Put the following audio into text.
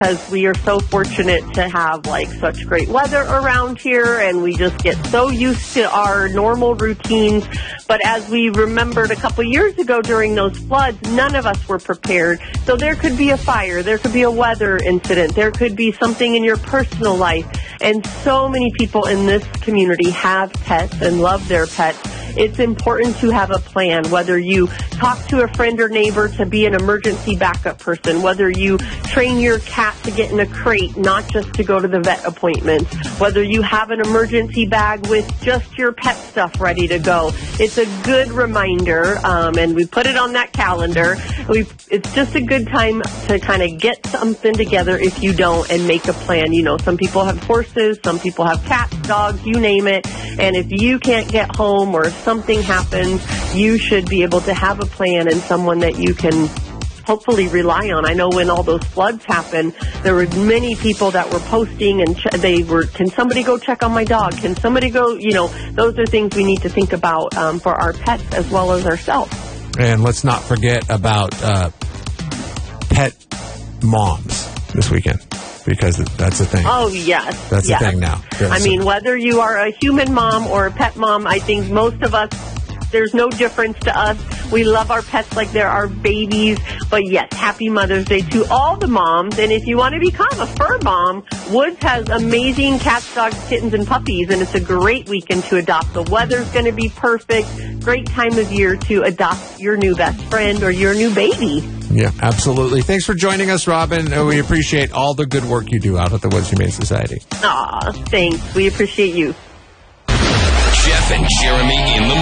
because we are so fortunate to have such great weather around here, and we just get so used to our normal routines. But as we remembered a couple years ago during those floods, none of us were prepared. So there could be a fire, there could be a weather incident, there could be something in your personal life. And so many people in this community have pets and love their pets. It's important to have a plan, whether you talk to a friend or neighbor to be an emergency backup person, whether you train your cat to get in a crate, not just to go to the vet appointments, whether you have an emergency bag with just your pet stuff ready to go. It's a good reminder, and we put it on that calendar. It's just a good time to kind of get something together if you don't and make a plan. You know, some people have horses, some people have cats, dogs, you name it. And if you can't get home or if something happens, you should be able to have a plan and someone that you can hopefully rely on. I know when all those floods happened, there were many people that were posting and can somebody go check on my dog? Can somebody go, those are things we need to think about for our pets as well as ourselves. And let's not forget about pet moms this weekend, because that's a thing. Oh, yes. That's a thing now. I mean, whether you are a human mom or a pet mom, I think most of us, there's no difference to us. We love our pets like they're our babies. But yes, happy Mother's Day to all the moms. And if you want to become a fur mom, Woods has amazing cats, dogs, kittens, and puppies. And it's a great weekend to adopt. The weather's going to be perfect. Great time of year to adopt your new best friend or your new baby. Yeah, absolutely. Thanks for joining us, Robin. We appreciate all the good work you do out at the Woods Humane Society. Aw, thanks. We appreciate you. Jeff and Jeremy in the